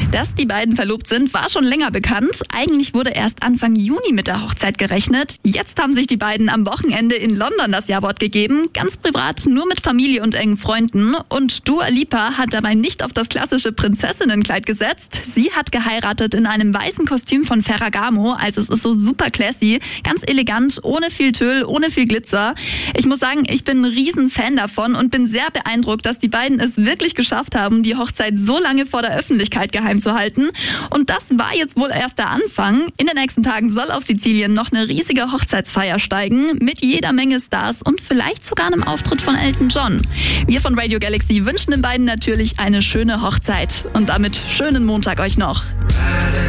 Dass die beiden verlobt sind, war schon länger bekannt. Eigentlich wurde erst Anfang Juni mit der Hochzeit gerechnet. Jetzt haben sich die beiden am Wochenende in London das Jawort gegeben. Ganz privat, nur mit Familie und engen Freunden. Und Dua Lipa hat dabei nicht auf das klassische Prinzessinnenkleid gesetzt. Sie hat geheiratet in einem weißen Kostüm von Ferragamo. Also es ist so super classy, ganz elegant, ohne viel Tüll, ohne viel Glitzer. Ich muss sagen, ich bin ein riesen Fan davon und bin sehr beeindruckt, dass die beiden es wirklich geschafft haben, die Hochzeit so lange vor der Öffentlichkeit geheim zu halten. Und das war jetzt wohl erst der Anfang. In den nächsten Tagen soll auf Sizilien noch eine riesige Hochzeitsfeier steigen mit jeder Menge Stars und vielleicht sogar einem Auftritt von Elton John. Wir von Radio Galaxy wünschen den beiden natürlich eine schöne Hochzeit und damit schönen Montag euch noch.